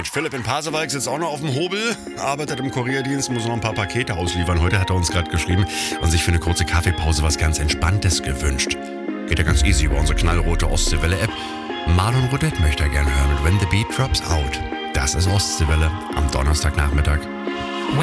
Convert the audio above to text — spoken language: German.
Philipp in Pasewalk sitzt auch noch auf dem Hobel, arbeitet im Kurierdienst, muss noch ein paar Pakete ausliefern. Heute hat er uns gerade geschrieben und sich für eine kurze Kaffeepause was ganz Entspanntes gewünscht. Geht ja ganz easy über unsere knallrote Ostseewelle-App. Marlon Rodette möchte er gerne hören mit When the Beat Drops Out. Das ist Ostseewelle am Donnerstagnachmittag.